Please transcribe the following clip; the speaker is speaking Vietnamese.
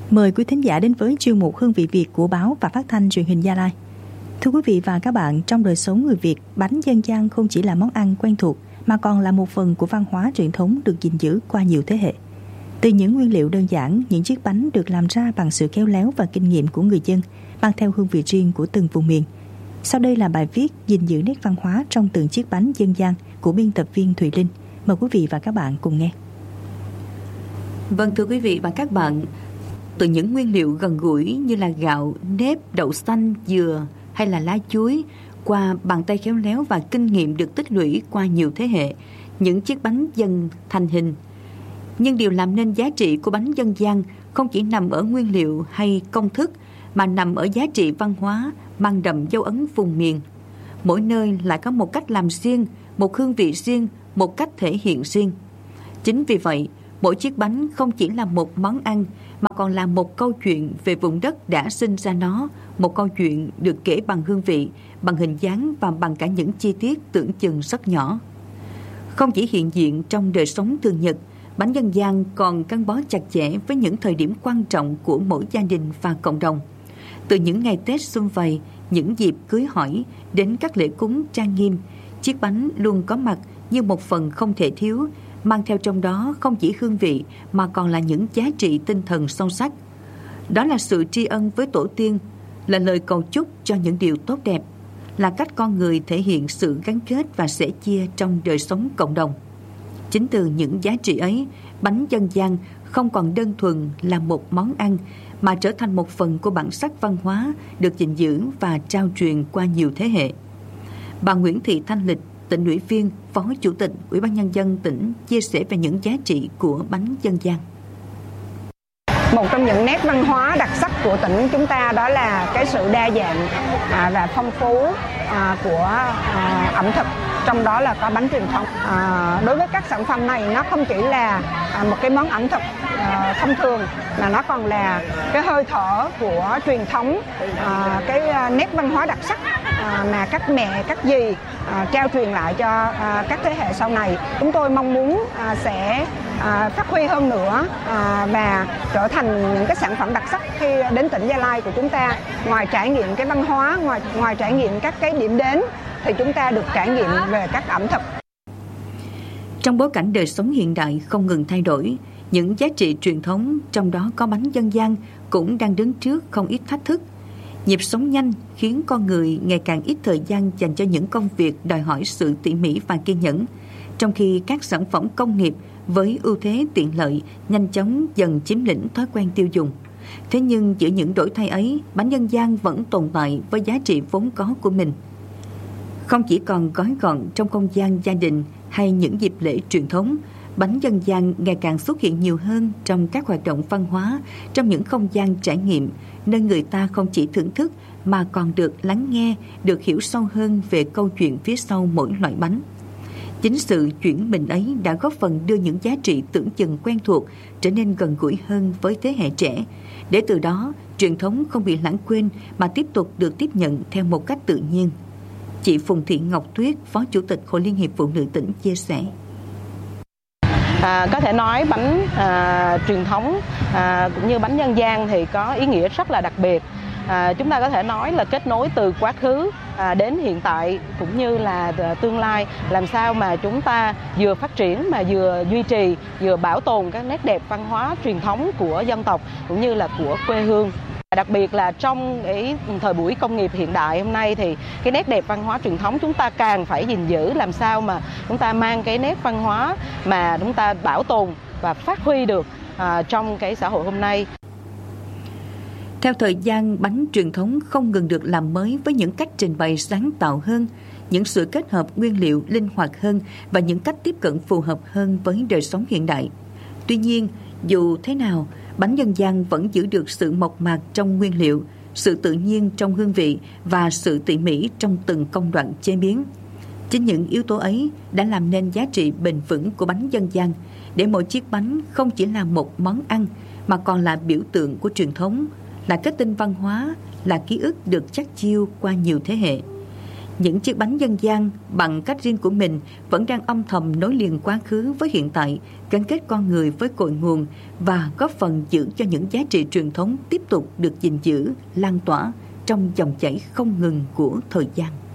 Mời quý thính giả đến với chuyên mục Hương vị Việt của báo và phát thanh truyền hình Gia Lai. Thưa quý vị và các bạn, trong đời sống người Việt, bánh dân gian không chỉ là món ăn quen thuộc mà còn là một phần của văn hóa truyền thống được gìn giữ qua nhiều thế hệ. Từ những nguyên liệu đơn giản, những chiếc bánh được làm ra bằng sự khéo léo và kinh nghiệm của người dân, mang theo hương vị riêng của từng vùng miền. Sau đây là bài viết gìn giữ nét văn hóa trong từng chiếc bánh dân gian của biên tập viên Thùy Linh. Mời quý vị và các bạn cùng nghe. Vâng, thưa quý vị và các bạn, từ những nguyên liệu gần gũi như là gạo, nếp, đậu xanh, dừa hay là lá chuối, qua bàn tay khéo léo và kinh nghiệm được tích lũy qua nhiều thế hệ, những chiếc bánh dần thành hình. Nhưng điều làm nên giá trị của bánh dân gian không chỉ nằm ở nguyên liệu hay công thức, mà nằm ở giá trị văn hóa, mang đậm dấu ấn vùng miền. Mỗi nơi lại có một cách làm riêng, một hương vị riêng, một cách thể hiện riêng. Chính vì vậy, mỗi chiếc bánh không chỉ là một món ăn, mà còn là một câu chuyện về vùng đất đã sinh ra nó, một câu chuyện được kể bằng hương vị, bằng hình dáng và bằng cả những chi tiết tưởng chừng rất nhỏ. Không chỉ hiện diện trong đời sống thường nhật, bánh dân gian còn gắn bó chặt chẽ với những thời điểm quan trọng của mỗi gia đình và cộng đồng. Từ những ngày Tết sum vầy, những dịp cưới hỏi đến các lễ cúng trang nghiêm, chiếc bánh luôn có mặt như một phần không thể thiếu, mang theo trong đó không chỉ hương vị mà còn là những giá trị tinh thần sâu sắc. Đó là sự tri ân với tổ tiên, là lời cầu chúc cho những điều tốt đẹp, là cách con người thể hiện sự gắn kết và sẻ chia trong đời sống cộng đồng. Chính từ những giá trị ấy, bánh dân gian không còn đơn thuần là một món ăn mà trở thành một phần của bản sắc văn hóa được gìn giữ và trao truyền qua nhiều thế hệ. Bà Nguyễn Thị Thanh Lịch, tỉnh ủy viên, Phó Chủ tịch Ủy ban Nhân dân tỉnh chia sẻ về những giá trị của bánh dân gian. Một trong những nét văn hóa đặc sắc của tỉnh chúng ta đó là cái sự đa dạng và phong phú của ẩm thực, trong đó là có bánh truyền thống. Đối với các sản phẩm này, nó không chỉ là một cái món ẩm thực thông thường mà nó còn là cái hơi thở của truyền thống, cái nét văn hóa đặc sắc mà các mẹ, các dì trao truyền lại cho các thế hệ sau này. Chúng tôi mong muốn sẽ phát huy hơn nữa và trở thành những cái sản phẩm đặc sắc khi đến tỉnh Gia Lai của chúng ta. Ngoài trải nghiệm cái văn hóa, ngoài trải nghiệm các cái điểm đến thì chúng ta được trải nghiệm về các ẩm thực. Trong bối cảnh đời sống hiện đại không ngừng thay đổi, những giá trị truyền thống, trong đó có bánh dân gian, cũng đang đứng trước không ít thách thức. Nhịp sống nhanh khiến con người ngày càng ít thời gian dành cho những công việc đòi hỏi sự tỉ mỉ và kiên nhẫn, trong khi các sản phẩm công nghiệp với ưu thế tiện lợi nhanh chóng dần chiếm lĩnh thói quen tiêu dùng. Thế nhưng giữa những đổi thay ấy, bánh dân gian vẫn tồn tại với giá trị vốn có của mình. Không chỉ còn gói gọn trong không gian gia đình hay những dịp lễ truyền thống, bánh dân gian ngày càng xuất hiện nhiều hơn trong các hoạt động văn hóa, trong những không gian trải nghiệm, nơi người ta không chỉ thưởng thức mà còn được lắng nghe, được hiểu sâu hơn về câu chuyện phía sau mỗi loại bánh. Chính sự chuyển mình ấy đã góp phần đưa những giá trị tưởng chừng quen thuộc trở nên gần gũi hơn với thế hệ trẻ, để từ đó truyền thống không bị lãng quên mà tiếp tục được tiếp nhận theo một cách tự nhiên. Chị Phùng Thị Ngọc Tuyết, Phó Chủ tịch Hội Liên hiệp Phụ nữ tỉnh chia sẻ. Có thể nói bánh truyền thống cũng như bánh dân gian thì có ý nghĩa rất là đặc biệt. Chúng ta có thể nói là kết nối từ quá khứ đến hiện tại cũng như là tương lai, làm sao mà chúng ta vừa phát triển mà vừa duy trì, vừa bảo tồn các nét đẹp văn hóa truyền thống của dân tộc cũng như là của quê hương. Đặc biệt là trong cái thời buổi công nghiệp hiện đại hôm nay thì cái nét đẹp văn hóa truyền thống chúng ta càng phải gìn giữ, làm sao mà chúng ta mang cái nét văn hóa mà chúng ta bảo tồn và phát huy được trong cái xã hội hôm nay. Theo thời gian, bánh truyền thống không ngừng được làm mới với những cách trình bày sáng tạo hơn, những sự kết hợp nguyên liệu linh hoạt hơn và những cách tiếp cận phù hợp hơn với đời sống hiện đại. Tuy nhiên, dù thế nào, bánh dân gian vẫn giữ được sự mộc mạc trong nguyên liệu, sự tự nhiên trong hương vị và sự tỉ mỉ trong từng công đoạn chế biến. Chính những yếu tố ấy đã làm nên giá trị bền vững của bánh dân gian, để mỗi chiếc bánh không chỉ là một món ăn mà còn là biểu tượng của truyền thống, là kết tinh văn hóa, là ký ức được chắt chiu qua nhiều thế hệ. Những chiếc bánh dân gian bằng cách riêng của mình vẫn đang âm thầm nối liền quá khứ với hiện tại, gắn kết con người với cội nguồn và góp phần giữ cho những giá trị truyền thống tiếp tục được gìn giữ, lan tỏa trong dòng chảy không ngừng của thời gian.